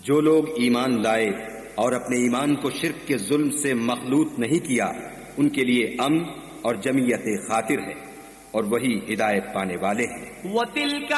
जो लोग ईमान लाए और अपने ईमान को शिर्क के जुल्म से मखलूत नहीं किया, उनके लिए अमन और जमीयत खातिर है और वही हिदायत पाने वाले हैं।